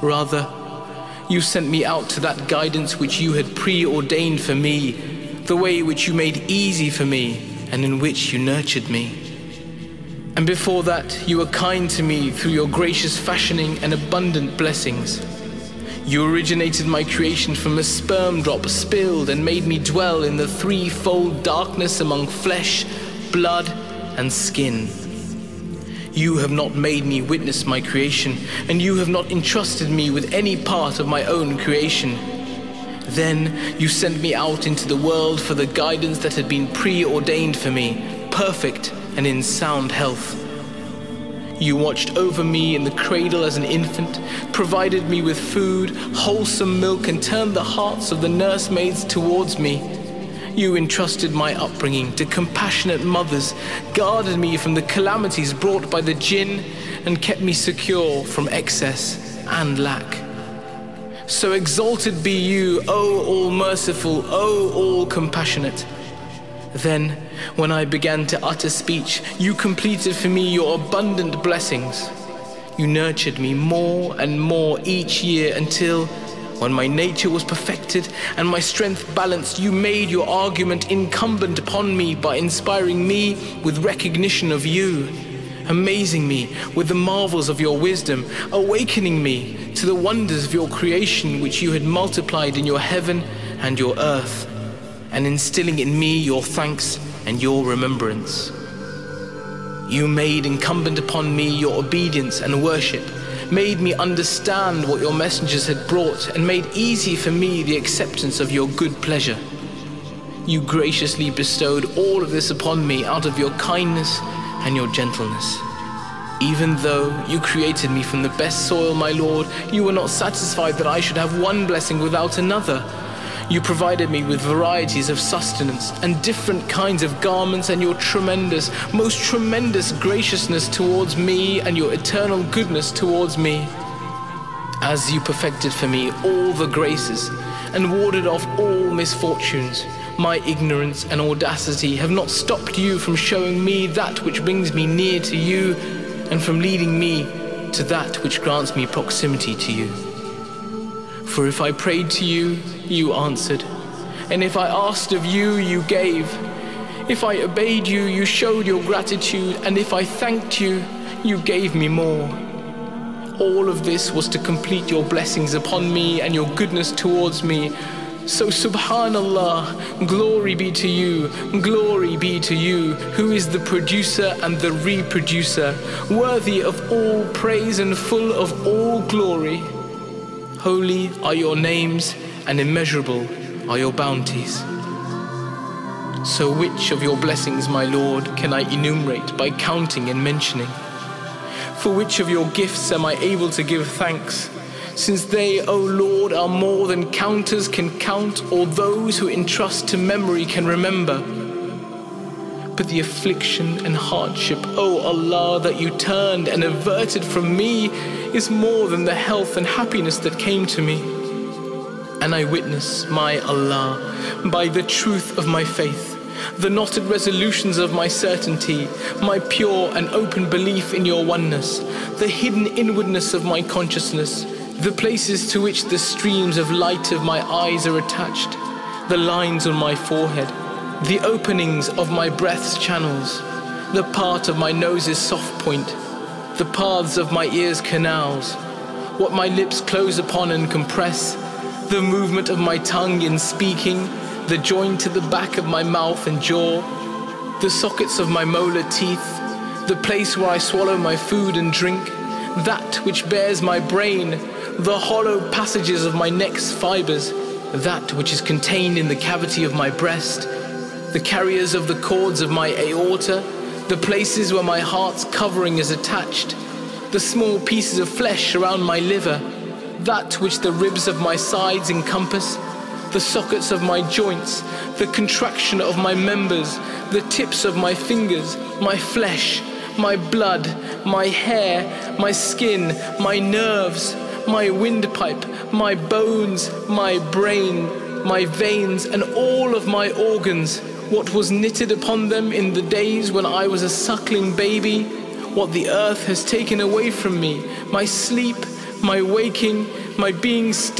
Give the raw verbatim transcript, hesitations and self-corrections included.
Rather, you sent me out to that guidance which you had preordained for me, the way which you made easy for me, and in which you nurtured me. And before that, you were kind to me through your gracious fashioning and abundant blessings. You originated my creation from a sperm drop spilled and made me dwell in the threefold darkness among flesh, blood, and skin. You have not made me witness my creation, and you have not entrusted me with any part of my own creation. Then you sent me out into the world for the guidance that had been preordained for me, perfect and in sound health. You watched over me in the cradle as an infant, provided me with food, wholesome milk, and turned the hearts of the nursemaids towards me. You entrusted my upbringing to compassionate mothers, guarded me from the calamities brought by the jinn, and kept me secure from excess and lack. So exalted be you, O all-merciful, O all-compassionate. Then, when I began to utter speech, you completed for me your abundant blessings. You nurtured me more and more each year until, when my nature was perfected and my strength balanced, you made your argument incumbent upon me by inspiring me with recognition of you, amazing me with the marvels of your wisdom, awakening me to the wonders of your creation which you had multiplied in your heaven and your earth, and instilling in me your thanks and your remembrance. You made incumbent upon me your obedience and worship, made me understand what your messengers had brought, and made easy for me the acceptance of your good pleasure. You graciously bestowed all of this upon me out of your kindness and your gentleness. Even though you created me from the best soil, my Lord, you were not satisfied that I should have one blessing without another. You provided me with varieties of sustenance and different kinds of garments, and your tremendous, most tremendous graciousness towards me and your eternal goodness towards me. As you perfected for me all the graces and warded off all misfortunes, my ignorance and audacity have not stopped you from showing me that which brings me near to you, and from leading me to that which grants me proximity to you. For if I prayed to you, you answered, and if I asked of you, you gave. If I obeyed you, you showed your gratitude, and if I thanked you, you gave me more. All of this was to complete your blessings upon me and your goodness towards me. So subhanallah, glory be to you, glory be to you, who is the producer and the reproducer, worthy of all praise and full of all glory. Holy are your names, and immeasurable are your bounties. So which of your blessings, my Lord, can I enumerate by counting and mentioning? For which of your gifts am I able to give thanks, since they, O Lord, are more than counters can count, or those who entrust to memory can remember. But the affliction and hardship, O Allah, that you turned and averted from me is more than the health and happiness that came to me. And I witness, my Allah, by the truth of my faith, the knotted resolutions of my certainty, my pure and open belief in your oneness, the hidden inwardness of my consciousness, the places to which the streams of light of my eyes are attached, the lines on my forehead, the openings of my breath's channels, the part of my nose's soft point, the paths of my ear's canals, what my lips close upon and compress, the movement of my tongue in speaking, the joint to the back of my mouth and jaw, the sockets of my molar teeth, the place where I swallow my food and drink, that which bears my brain, the hollow passages of my neck's fibers, that which is contained in the cavity of my breast, the carriers of the cords of my aorta, the places where my heart's covering is attached, the small pieces of flesh around my liver, that which the ribs of my sides encompass, the sockets of my joints, the contraction of my members, the tips of my fingers, my flesh, my blood, my hair, my skin, my nerves, my windpipe, my bones, my brain, my veins, and all of my organs, what was knitted upon them in the days when I was a suckling baby, what the earth has taken away from me, my sleep, my waking, my being still.